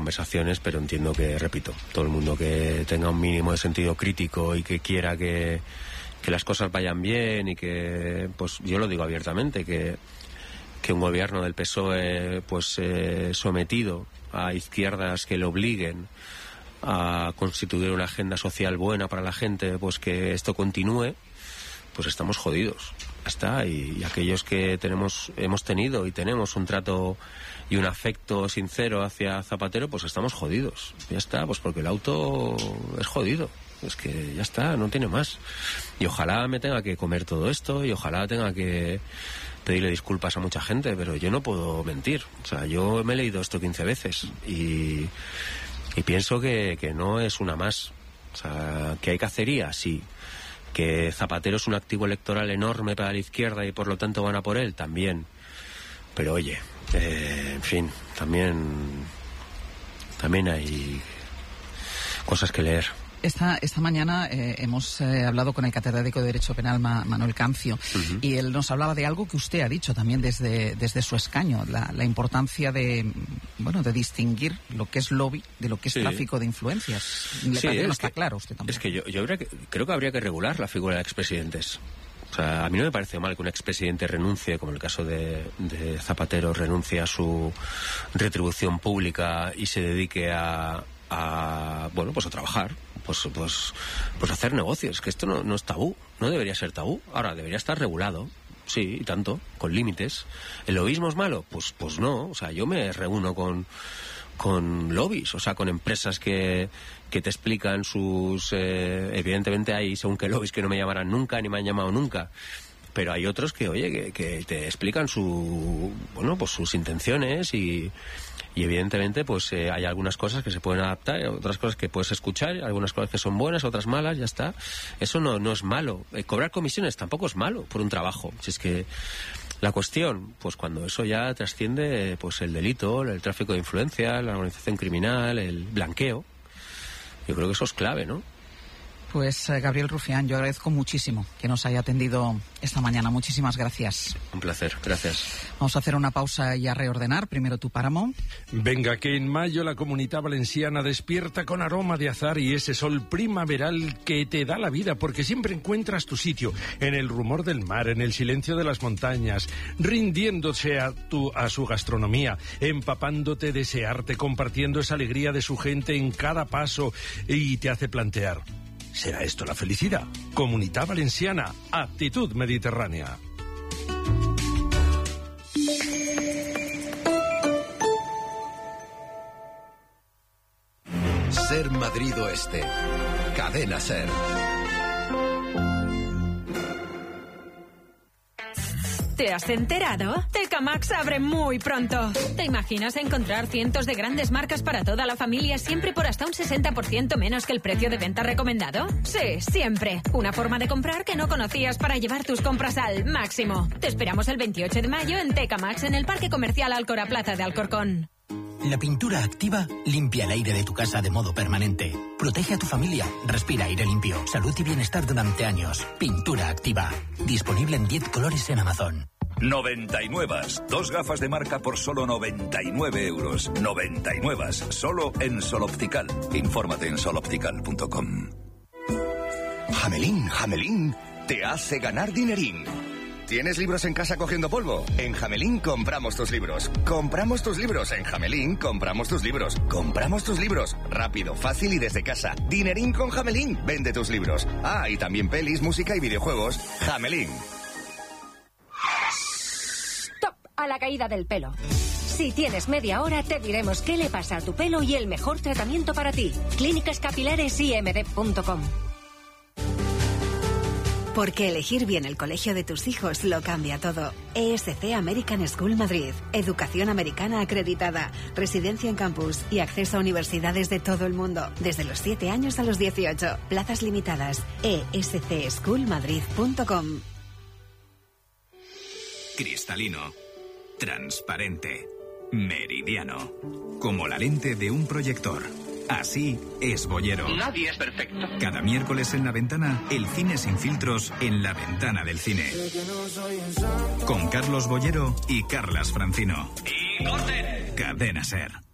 conversaciones, pero entiendo que, repito, todo el mundo que tenga un mínimo de sentido crítico y que quiera que las cosas vayan bien y que, pues yo lo digo abiertamente, que un gobierno del PSOE pues sometido a izquierdas que le obliguen a constituir una agenda social buena para la gente, pues que esto continúe, pues estamos jodidos. Ya está. Y aquellos que hemos tenido y tenemos un trato y un afecto sincero hacia Zapatero, pues estamos jodidos. Ya está, pues porque el auto es jodido. Es que ya está, no tiene más. Y ojalá me tenga que comer todo esto y ojalá tenga que pedirle disculpas a mucha gente, pero yo no puedo mentir. O sea, yo me he leído esto 15 veces y pienso que no es una más. O sea, que hay cacería, sí. Que Zapatero es un activo electoral enorme para la izquierda y por lo tanto van a por él, también. Pero oye, en fin, también hay cosas que leer. Esta mañana hemos hablado con el catedrático de Derecho Penal Manuel Cancio, y él nos hablaba de algo que usted ha dicho también desde su escaño, la importancia de distinguir lo que es lobby de lo que es tráfico de influencias. Le parece que no está claro usted también. Es que yo creo que habría que regular la figura de expresidentes. O sea, a mí no me parece mal que un expresidente renuncie, como en el caso de Zapatero, renuncie a su retribución pública y se dedique a trabajar, pues hacer negocios, que esto no es tabú, no debería ser tabú. Ahora, debería estar regulado, sí, y tanto, con límites. ¿El lobismo es malo? Pues no, o sea, yo me reúno con lobbies, o sea, con empresas que te explican sus... evidentemente hay según qué lobbies que no me llamarán nunca, ni me han llamado nunca, pero hay otros que, oye, que te explican sus intenciones y evidentemente pues hay algunas cosas que se pueden adaptar, otras cosas que puedes escuchar, algunas cosas que son buenas, otras malas, ya está. Eso no es malo. Cobrar comisiones tampoco es malo por un trabajo. Si es que la cuestión, pues cuando eso ya trasciende pues el delito, el tráfico de influencias, la organización criminal, el blanqueo, yo creo que eso es clave, ¿no? Pues Gabriel Rufián, yo agradezco muchísimo que nos haya atendido esta mañana. Muchísimas gracias. Un placer, gracias. Vamos a hacer una pausa y a reordenar. Primero tu páramo. Venga, que en mayo la Comunidad Valenciana despierta con aroma de azahar y ese sol primaveral que te da la vida, porque siempre encuentras tu sitio, en el rumor del mar, en el silencio de las montañas, rindiéndose a su gastronomía, empapándote de ese arte, compartiendo esa alegría de su gente en cada paso, y te hace plantear: ¿será esto la felicidad? Comunidad Valenciana, actitud mediterránea. Ser Madrid Oeste. Cadena Ser. ¿Te has enterado? Tecamax abre muy pronto. ¿Te imaginas encontrar cientos de grandes marcas para toda la familia siempre por hasta un 60% menos que el precio de venta recomendado? Sí, siempre. Una forma de comprar que no conocías para llevar tus compras al máximo. Te esperamos el 28 de mayo en Tecamax, en el Parque Comercial Alcora Plaza de Alcorcón. La pintura activa limpia el aire de tu casa de modo permanente. Protege a tu familia. Respira aire limpio. Salud y bienestar durante años. Pintura activa. Disponible en 10 colores en Amazon. 99. 2 gafas de marca por solo 99 euros. 99. Solo en Sol Optical. Infórmate en soloptical.com. Jamelín te hace ganar dinerín. ¿Tienes libros en casa cogiendo polvo? En Jamelín compramos tus libros. Compramos tus libros. En Jamelín compramos tus libros. Compramos tus libros. Rápido, fácil y desde casa. Dinerín con Jamelín. Vende tus libros. Ah, y también pelis, música y videojuegos. Jamelín. Stop a la caída del pelo. Si tienes media hora, te diremos qué le pasa a tu pelo y el mejor tratamiento para ti. clínicascapilaresimd.com. Porque elegir bien el colegio de tus hijos lo cambia todo. ESC American School Madrid. Educación americana acreditada, residencia en campus y acceso a universidades de todo el mundo. Desde los 7 años a los 18. Plazas limitadas. escschoolmadrid.com. Cristalino. Transparente. Meridiano. Como la lente de un proyector. Así es Boyero. Nadie es perfecto. Cada miércoles en La Ventana, el cine sin filtros en la ventana del cine. Con Carlos Boyero y Carlas Francino. ¡Y corten! Cadena Ser.